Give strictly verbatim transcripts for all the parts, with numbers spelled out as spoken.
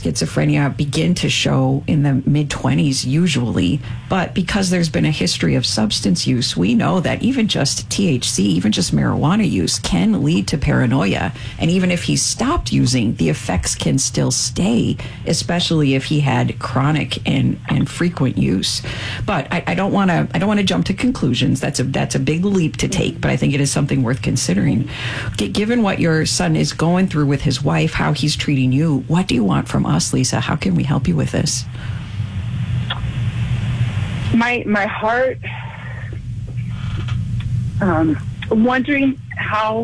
schizophrenia begin to show in the mid-twenties usually, but because there's been a history of substance use, we know that even just T H C, even just marijuana use can lead to paranoia. And even if he stopped using, the effects can still stay, especially if he had chronic and, and frequent use. But I, I don't want to I don't want to jump to conclusions. That's a that's a big leap to take, but I think it is something worth considering. G- given what your son is going through with his wife, how he's treating you, what do you want from us, Lisa? How can we help you with this? My my heart, um, wondering how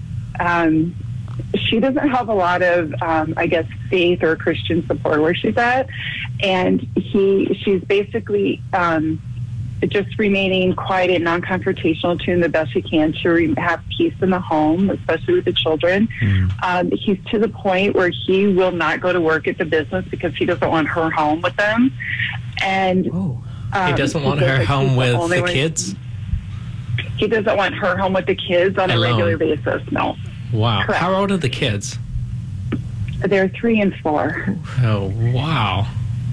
um, she doesn't have a lot of, um, I guess, faith or Christian support where she's at, and he she's basically um, just remaining quiet and non-confrontational, doing the best she can to re- have peace in the home, especially with the children. Mm. Um, he's to the point where he will not go to work at the business because he doesn't want her home with them. And oh. um, he doesn't want her home with the, the kids? He doesn't want her home with the kids on Alone. a regular basis, no. Wow. Correct. How old are the kids? They're three and four. Oh, wow.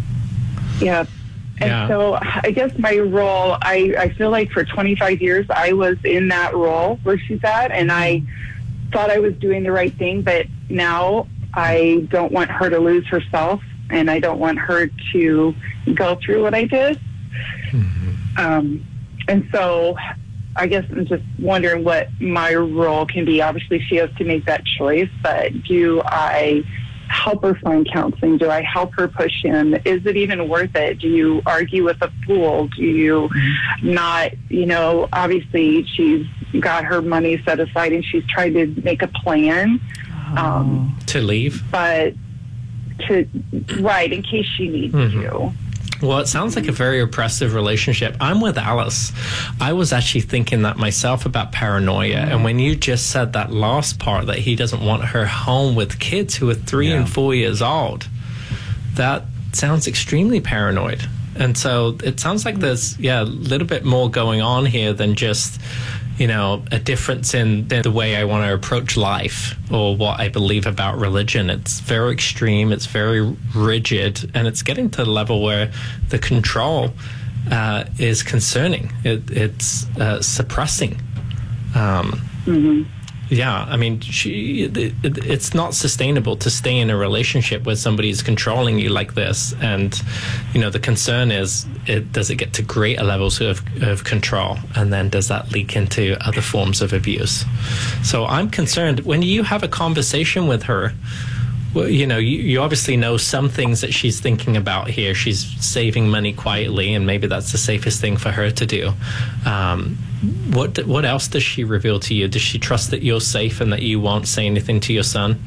Yeah. And yeah. so I guess my role, I, I feel like for twenty-five years, I was in that role where she's at, and I thought I was doing the right thing, but now I don't want her to lose herself, and I don't want her to go through what I did. Mm-hmm. Um, and so I guess I'm just wondering what my role can be. Obviously, she has to make that choice, but do I help her find counseling? Do I help her push him? Is it even worth it? Do you argue with a fool? Do you mm-hmm. not, you know, obviously she's got her money set aside and she's trying to make a plan. Oh. Um, to leave? But to, right, in case she needs mm-hmm. to. Well, it sounds like a very oppressive relationship. I'm with Alice. I was actually thinking that myself about paranoia. Mm-hmm. And when you just said that last part, that he doesn't want her home with kids who are three yeah. and four years old, that sounds extremely paranoid. And so it sounds like there's, yeah, a little bit more going on here than just, you know, a difference in the way I want to approach life or what I believe about religion. It's very extreme, it's very rigid, and it's getting to the level where the control uh, is concerning. It, it's uh, suppressing. Um, mm-hmm. Yeah, I mean, she, it, it, it's not sustainable to stay in a relationship where somebody is controlling you like this. And, you know, the concern is, it, does it get to greater levels of, of control? And then does that leak into other forms of abuse? So I'm concerned when you have a conversation with her, well, you know, you, you obviously know some things that she's thinking about here. She's saving money quietly, and maybe that's the safest thing for her to do. Um, what what else does she reveal to you? Does she trust that you're safe and that you won't say anything to your son?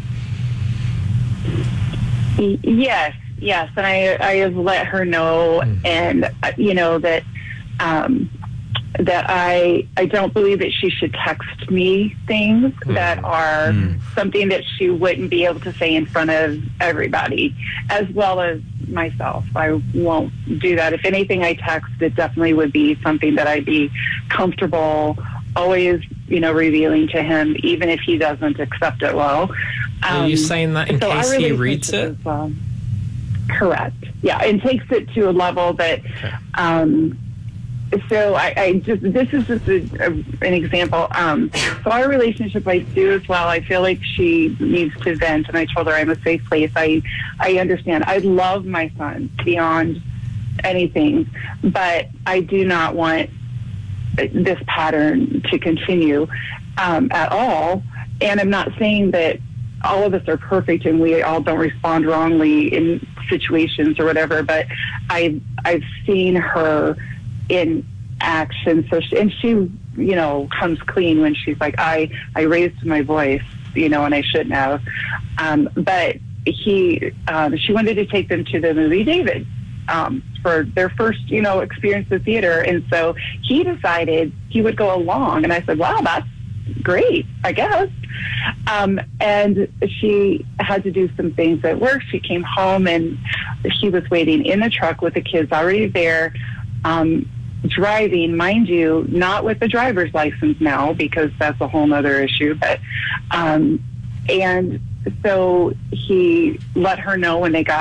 Yes, yes. And I, I have let her know, mm. and, uh, you know, that um, that I I don't believe that she should text me things mm. that are mm. something that she wouldn't be able to say in front of everybody, as well as myself. I won't do that. If anything I text, it definitely would be something that I'd be comfortable always, you know, revealing to him, even if he doesn't accept it well. Um, Are you saying that in so case he reads it? Well. Correct. Yeah, and takes it to a level that... Okay. Um, So I, I just, this is just a, a, an example. Um, so our relationship, I do as well. I feel like she needs to vent, and I told her I'm a safe place. I, I understand. I love my son beyond anything, but I do not want this pattern to continue um, at all. And I'm not saying that all of us are perfect and we all don't respond wrongly in situations or whatever, but I, I've seen her in action. So she, and she, you know, comes clean when she's like, I, I raised my voice, you know, and I shouldn't have. Um, but he, um, she wanted to take them to the movie David um, for their first, you know, experience of theater. And so he decided he would go along. And I said, wow, that's great, I guess. Um, and she had to do some things at work. She came home and he was waiting in the truck with the kids already there. Um, driving, mind you, not with a driver's license now, because that's a whole nother issue, but um, and so he let her know when they got